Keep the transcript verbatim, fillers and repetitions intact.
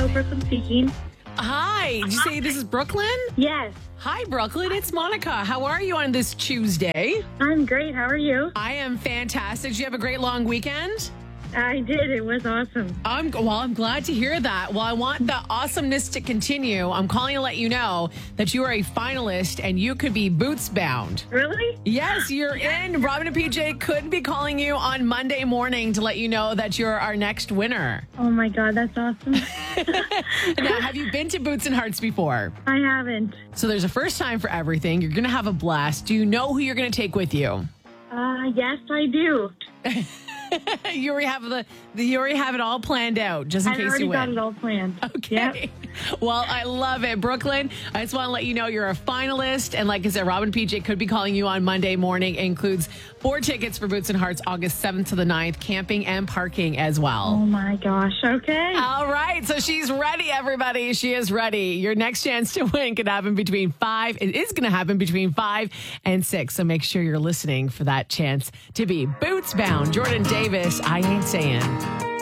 Hello, Brooklyn speaking. Hi. Did you say this is Brooklyn? Yes, Hi, Brooklyn. It's Monica. How are you on this Tuesday? I'm great. How are you? I am fantastic. Did you have a great long weekend? I did. It was awesome. I'm well. I'm glad to hear that. Well, I want the awesomeness to continue. I'm calling to let you know that you are a finalist and you could be boots bound. Really? Yes, you're in. Robin and P J could be calling you on Monday morning to let you know that you're our next winner. Oh my God, that's awesome. Now, have you been to Boots and Hearts before? I haven't. So there's a first time for everything. You're going to have a blast. Do you know who you're going to take with you? Uh, yes, I do. you already have the, the you already have it all planned out, just in I case already you got win. it all planned. Okay. Yep. Well, I love it. Brooklyn, I just want to let you know you're a finalist. And like I said, Robin P J could be calling you on Monday morning. It includes four tickets for Boots and Hearts August seventh to the ninth, camping and parking as well. Oh my gosh. Okay. All right. So she's ready, everybody. She is ready. Your next chance to win could happen between five. It is going to happen between five and six. So make sure you're listening for that chance to be boots bound. Jordan Davis, I ain't saying.